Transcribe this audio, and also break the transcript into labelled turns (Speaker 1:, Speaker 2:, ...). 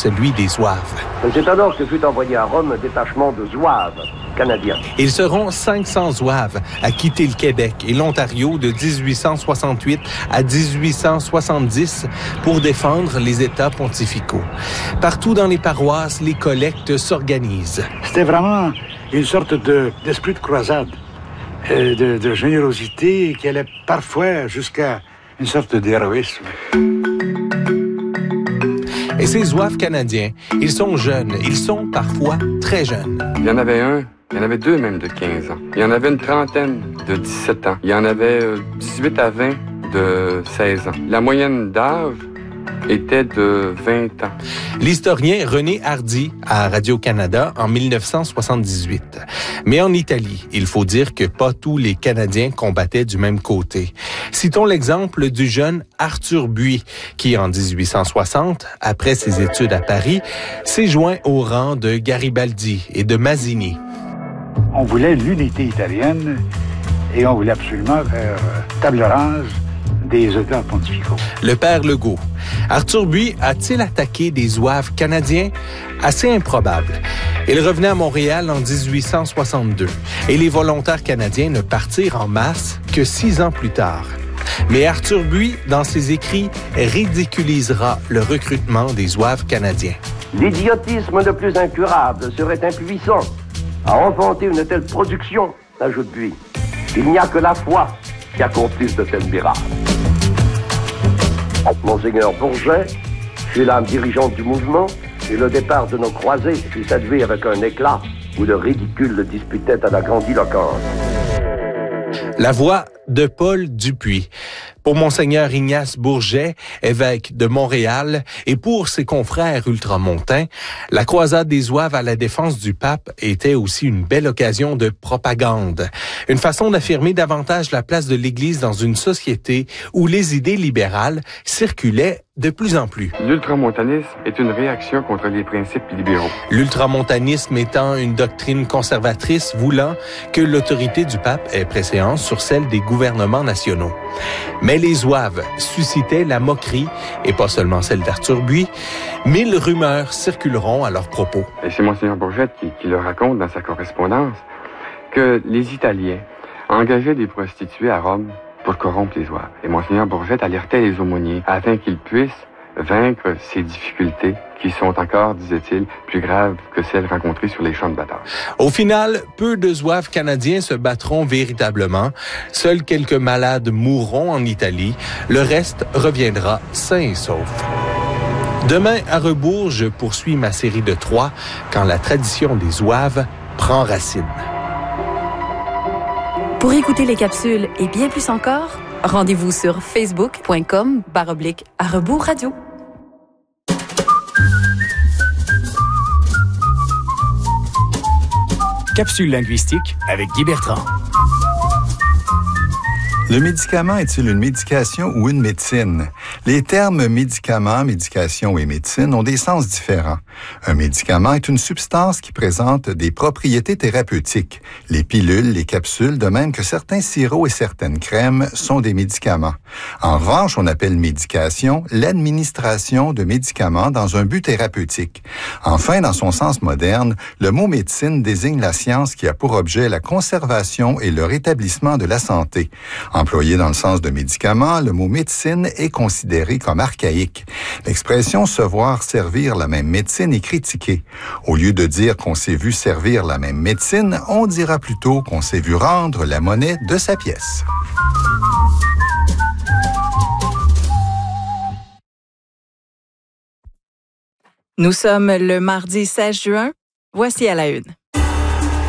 Speaker 1: celui des Zouaves.
Speaker 2: C'est alors que fut envoyé à Rome un détachement de Zouaves canadiens.
Speaker 1: Ils seront 500 Zouaves à quitter le Québec et l'Ontario de 1868 à 1870 pour défendre les États pontificaux. Partout dans les paroisses, les collectes s'organisent.
Speaker 3: C'était vraiment une sorte d'esprit de croisade, de générosité qui allait parfois jusqu'à une sorte d'héroïsme.
Speaker 1: Et ces Zouaves canadiens, ils sont jeunes, ils sont parfois très jeunes.
Speaker 4: Il y en avait deux même de 15 ans. Il y en avait une trentaine de 17 ans. Il y en avait 18 à 20 de 16 ans. La moyenne d'âge était de 20 ans.
Speaker 1: L'historien René Hardy à Radio-Canada en 1978. Mais en Italie, il faut dire que pas tous les Canadiens combattaient du même côté. Citons l'exemple du jeune Arthur Buis, qui en 1860, après ses études à Paris, s'est joint au rang de Garibaldi et de Mazzini.
Speaker 3: On voulait l'unité italienne et on voulait absolument faire table rase des États pontificaux.
Speaker 1: Le père Legault. Arthur Buis a-t-il attaqué des Zouaves canadiens? Assez improbable. Il revenait à Montréal en 1862 et les volontaires canadiens ne partirent en masse que 6 ans plus tard. Mais Arthur Buis, dans ses écrits, ridiculisera le recrutement des Zouaves canadiens.
Speaker 2: L'idiotisme le plus incurable serait impuissant à enfanter une telle production, ajoute Buis. Il n'y a que la foi qui accomplisse de tels miracles. Monseigneur Bourget fut l'âme dirigeante du mouvement et le départ de nos croisés fut salué avec un éclat où le ridicule le disputait à la grandiloquence.
Speaker 1: La voix de Paul Dupuis. Pour Monseigneur Ignace Bourget, évêque de Montréal, et pour ses confrères ultramontains, la croisade des Zouaves à la défense du pape était aussi une belle occasion de propagande. Une façon d'affirmer davantage la place de l'Église dans une société où les idées libérales circulaient de plus en plus.
Speaker 4: L'ultramontanisme est une réaction contre les principes libéraux.
Speaker 1: L'ultramontanisme étant une doctrine conservatrice voulant que l'autorité du pape ait préséance sur celle des gouvernements nationaux. Mais les Zouaves suscitaient la moquerie, et pas seulement celle d'Arthur Buis. 1000 rumeurs circuleront à leur propos.
Speaker 4: Et c'est Monseigneur Bourget qui le raconte dans sa correspondance, que les Italiens engageaient des prostituées à Rome pour corrompre les Zouaves. Et Monseigneur Bourget alertait les aumôniers afin qu'ils puissent vaincre ces difficultés qui sont encore, disait-il, plus graves que celles rencontrées sur les champs de bataille.
Speaker 1: Au final, peu de Zouaves canadiens se battront véritablement. Seuls quelques malades mourront en Italie. Le reste reviendra sain et sauf. Demain, à rebours, je poursuis ma série de 3 quand la tradition des Zouaves prend racine.
Speaker 5: Pour écouter les capsules et bien plus encore, rendez-vous sur facebook.com/@rebours-radio.
Speaker 6: Capsule linguistique avec Guy Bertrand.
Speaker 7: Le médicament est-il une médication ou une médecine? Les termes médicament, médication et médecine ont des sens différents. Un médicament est une substance qui présente des propriétés thérapeutiques. Les pilules, les capsules, de même que certains sirops et certaines crèmes, sont des médicaments. En revanche, on appelle médication l'administration de médicaments dans un but thérapeutique. Enfin, dans son sens moderne, le mot médecine désigne la science qui a pour objet la conservation et le rétablissement de la santé. Employé dans le sens de médicament, le mot médecine est considéré comme archaïque. L'expression se voir servir la même médecine est critiquée. Au lieu de dire qu'on s'est vu servir la même médecine, on dira plutôt qu'on s'est vu rendre la monnaie de sa pièce.
Speaker 5: Nous sommes le mardi 16 juin. Voici à la une.